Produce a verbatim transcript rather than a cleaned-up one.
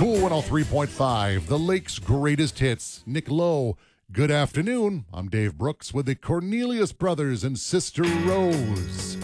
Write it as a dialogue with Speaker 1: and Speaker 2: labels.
Speaker 1: Cool one oh three point five, the Lake's greatest hits. Nick Lowe. Good afternoon. I'm Dave Brooks with the Cornelius Brothers and Sister Rose.